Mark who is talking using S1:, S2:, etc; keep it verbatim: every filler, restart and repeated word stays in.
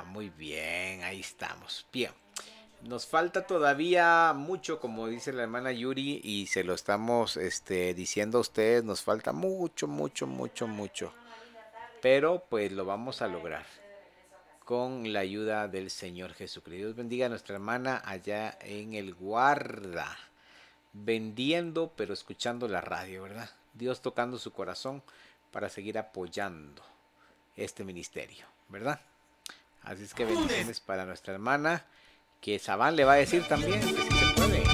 S1: muy bien, ahí estamos. Bien. Nos falta todavía mucho, como dice la hermana Yuri, y se lo estamos este, diciendo a ustedes, nos falta mucho, mucho, mucho, mucho. Pero pues lo vamos a lograr con la ayuda del Señor Jesucristo. Dios bendiga a nuestra hermana allá en el Guarda, vendiendo pero escuchando la radio, ¿verdad? Dios tocando su corazón para seguir apoyando este ministerio, ¿verdad? Así es que bendiciones para nuestra hermana, que Sabán le va a decir también que sí se puede.